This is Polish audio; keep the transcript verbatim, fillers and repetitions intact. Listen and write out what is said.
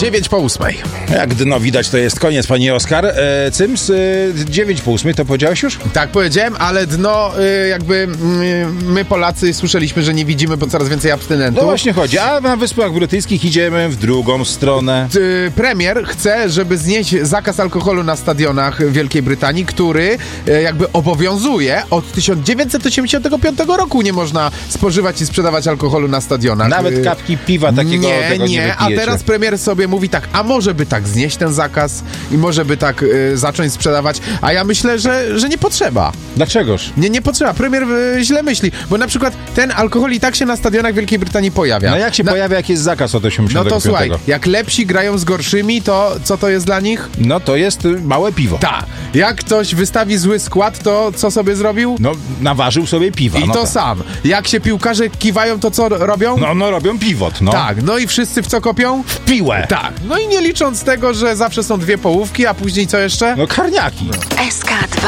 dziewięć po ósmej. Jak dno widać, to jest koniec, panie Oskar. E, Cyms, e, dziewięć po ósmej, to powiedziałeś już? Tak powiedziałem, ale dno y, jakby y, my Polacy słyszeliśmy, że nie widzimy, bo coraz więcej abstynentów. No właśnie chodzi, a na Wyspach Brytyjskich idziemy w drugą stronę. Y, premier chce, żeby znieść zakaz alkoholu na stadionach Wielkiej Brytanii, który y, jakby obowiązuje od tysiąc dziewięćset osiemdziesiątego piątego roku. Nie można spożywać i sprzedawać alkoholu na stadionach. Nawet Y, kapki piwa takiego nie, tego nie, nie, a wypijecie. teraz premier sobie mówi tak, a może by tak znieść ten zakaz i może by tak y, zacząć sprzedawać, a ja myślę, że, że nie potrzeba. Dlaczegoż? Nie, nie potrzeba. Premier y, źle myśli, bo na przykład ten alkohol i tak się na stadionach Wielkiej Brytanii pojawia. No jak się na... pojawia, jak jest zakaz od No osiemdziesiątego to piątego? słuchaj, jak lepsi grają z gorszymi, to co to jest dla nich? No to jest y, małe piwo. Tak. Jak ktoś wystawi zły skład, to co sobie zrobił? No naważył sobie piwa. I no to tak. sam. Jak się piłkarze kiwają, to co robią? No, no robią piwot, no. Tak, no i wszyscy w co kopią? W piłę. Tak. No i nie licząc tego, że zawsze są dwie połówki, a później co jeszcze? No karniaki. S K dwa.